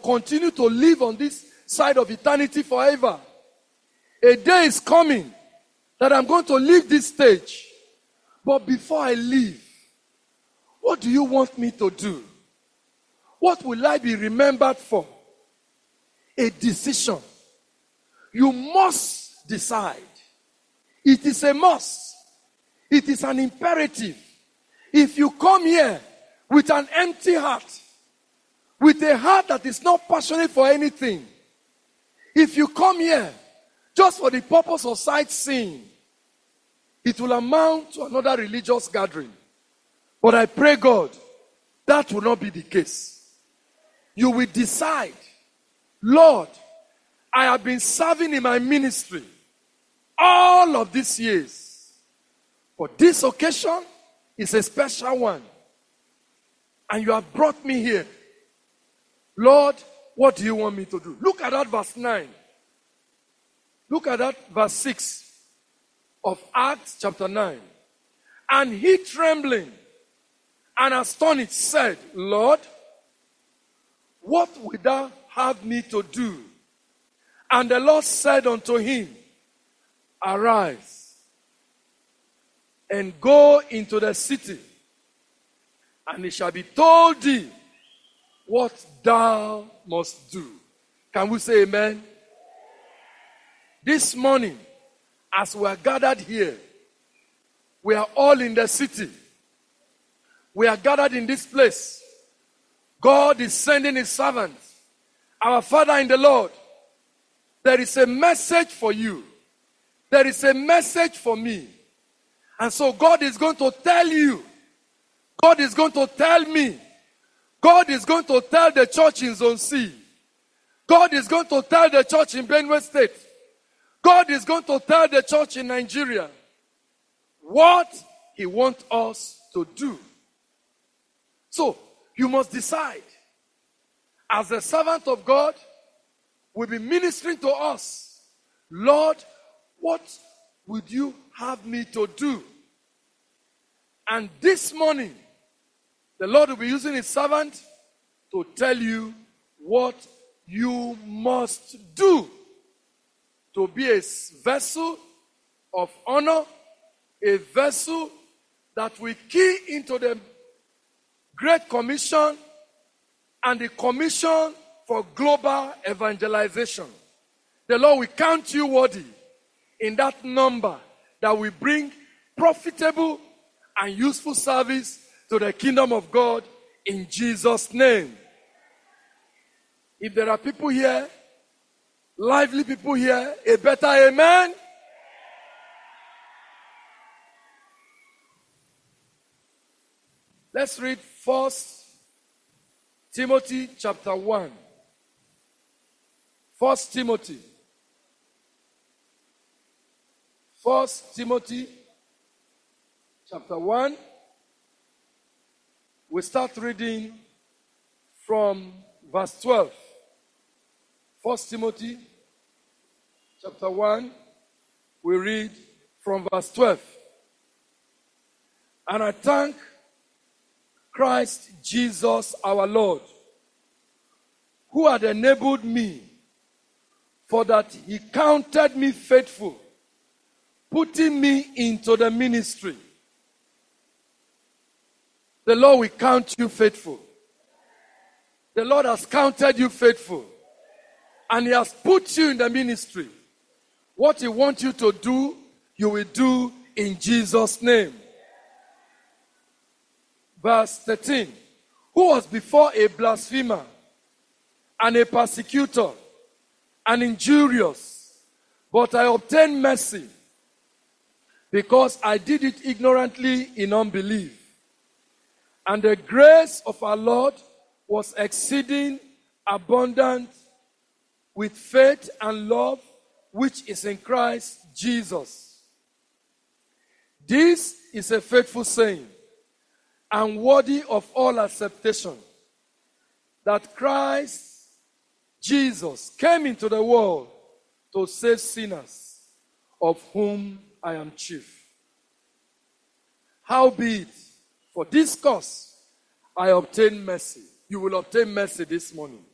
continue to live on this side of eternity forever. A day is coming that I'm going to leave this stage. But before I leave, what do you want me to do? What will I be remembered for? A decision. You must decide. It is a must. It is an imperative. If you come here with an empty heart, with a heart that is not passionate for anything, if you come here just for the purpose of sightseeing, it will amount to another religious gathering. But I pray God, that will not be the case. You will decide, Lord, I have been serving in my ministry all of these years. But this occasion is a special one. And you have brought me here. Lord, what do you want me to do? Look at that verse 9. Look at that verse 6 of Acts chapter 9. And he, trembling and astonished, said, Lord, what wilt thou have me to do? And the Lord said unto him, Arise and go into the city, and it shall be told thee what thou must do. Can we say amen? This morning, as we are gathered here, we are all in the city. We are gathered in this place. God is sending his servants, our Father in the Lord. There is a message for you. There is a message for me. And so God is going to tell you. God is going to tell me. God is going to tell the church in Zone C. God is going to tell the church in Benue State. God is going to tell the church in Nigeria what he wants us to do. So, you must decide. As a servant of God, will be ministering to us. Lord, what would you have me to do? And this morning, the Lord will be using his servant to tell you what you must do to be a vessel of honor, a vessel that will key into the Great Commission and the commission for global evangelization. The Lord will count you worthy in that number that will bring profitable and useful service to the kingdom of God in Jesus' name. If there are people here, lively people here, a better amen. Let's read 1 Timothy chapter 1. 1 Timothy. 1 Timothy chapter 1. We start reading from verse 12. 1 Timothy chapter 1. We read from verse 12. And I thank Christ Jesus our Lord, who had enabled me, for that he counted me faithful, putting me into the ministry. The Lord will count you faithful. The Lord has counted you faithful. And he has put you in the ministry. What he wants you to do, you will do in Jesus' name. Verse 13. Who was before a blasphemer and a persecutor and injurious, but I obtained mercy because I did it ignorantly in unbelief. And the grace of our Lord was exceeding abundant with faith and love which is in Christ Jesus. This is a faithful saying and worthy of all acceptation, that Christ Jesus came into the world to save sinners, of whom I am chief. Howbeit, for this cause I obtain mercy. You will obtain mercy this morning.